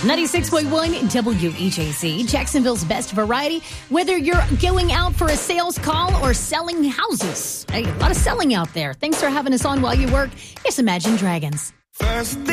96.1 WEJC, Jacksonville's best variety. Whether you're going out for a sales call or selling houses. Hey, a lot of selling out there. Thanks for having us on while you work. Here's Imagine Dragons. First